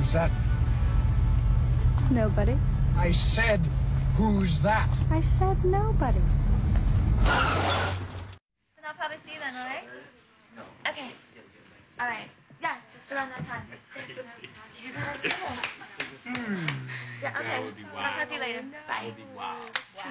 Who's that? Nobody. I said, who's that? I said nobody. Then I'll probably see you then, alright? Okay. Alright. Yeah, just around that time. Yeah, okay. I'll talk to you later. Bye.